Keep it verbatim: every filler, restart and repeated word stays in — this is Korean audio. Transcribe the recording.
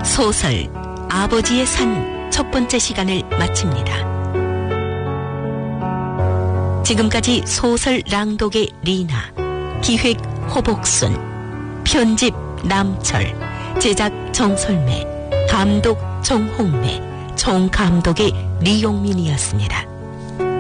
소설 아버지의 산 첫 번째 시간을 마칩니다. 지금까지 소설 랑독의 리나, 기획 호복순, 편집 남철, 제작 정설매, 감독 정홍매, 총감독의 리용민이었습니다.